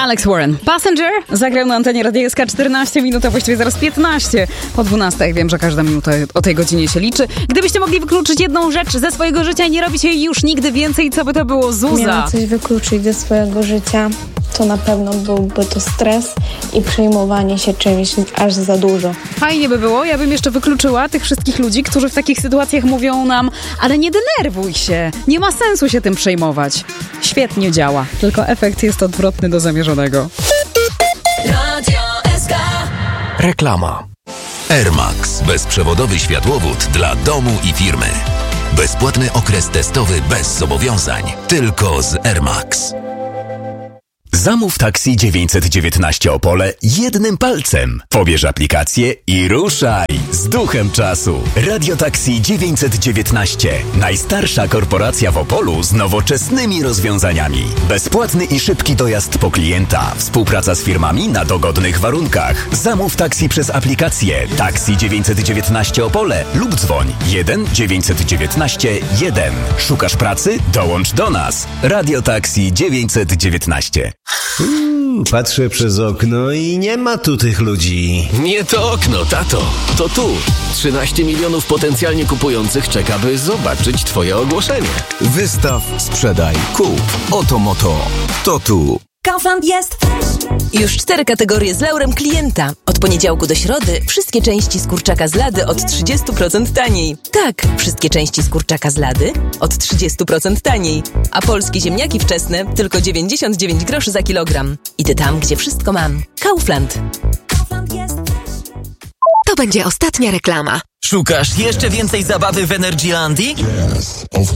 Alex Warren. Passenger zagrał na antenie Radia SK 14 minut, a właściwie zaraz 15 po 12. Wiem, że każda minuta o tej godzinie się liczy. Gdybyście mogli wykluczyć jedną rzecz ze swojego życia i nie robić jej już nigdy więcej, co by to było, Zuza? Miałam coś wykluczyć ze swojego życia, to na pewno byłby to stres i przejmowanie się czymś aż za dużo. Fajnie by było, ja bym jeszcze wykluczyła tych wszystkich ludzi, którzy w takich sytuacjach mówią nam, ale nie denerwuj się, nie ma sensu się tym przejmować. Świetnie działa, tylko efekt jest odwrotny do zamierzonego. Radio SK. Reklama. Air Max. Bezprzewodowy światłowód dla domu i firmy. Bezpłatny okres testowy bez zobowiązań. Tylko z Air Max. Zamów taksi 919 Opole jednym palcem. Pobierz aplikację i ruszaj z duchem czasu. Radio Taksi 919. Najstarsza korporacja w Opolu z nowoczesnymi rozwiązaniami. Bezpłatny i szybki dojazd po klienta. Współpraca z firmami na dogodnych warunkach. Zamów taksi przez aplikację Taksi 919 Opole lub dzwoń 1 919 1. Szukasz pracy? Dołącz do nas. Radio Taksi 919. Patrzę przez okno i nie ma tu tych ludzi. Nie to okno, tato. To tu. 13 milionów potencjalnie kupujących czeka, by zobaczyć twoje ogłoszenie. Wystaw, sprzedaj, kup. Oto moto. To tu. Kaufland jest już 4 kategorie z laurem klienta. Od poniedziałku do środy wszystkie części z kurczaka z Lady od 30% taniej. Tak, wszystkie części z kurczaka z Lady od 30% taniej. A polskie ziemniaki wczesne tylko 99 groszy za kilogram. Idę tam, gdzie wszystko mam. Kaufland. Kaufland jest. To będzie ostatnia reklama. Szukasz jeszcze więcej zabawy w Energylandii? Yes, of